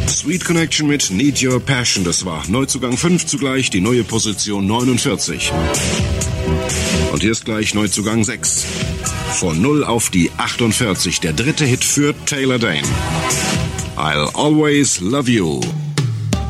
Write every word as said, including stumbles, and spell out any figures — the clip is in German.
Sweet Connection mit Need Your Passion, das war Neuzugang fünf, zugleich die neue Position neunundvierzig. Und hier ist gleich Neuzugang sechs. Von null auf die achtundvierzig, der dritte Hit für Taylor Dayne. I'll Always Love You.